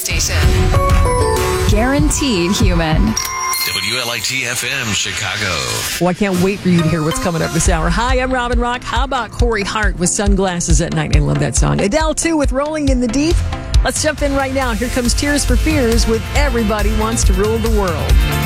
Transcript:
station. Guaranteed human. WLIT-FM, Chicago. Well, I can't wait for you to hear what's coming up this hour. Hi, I'm Robin Rock. How about Corey Hart with Sunglasses at Night? I love that song. Adele, too, with Rolling in the Deep. Let's jump in right now. Here comes Tears for Fears with Everybody Wants to Rule the World.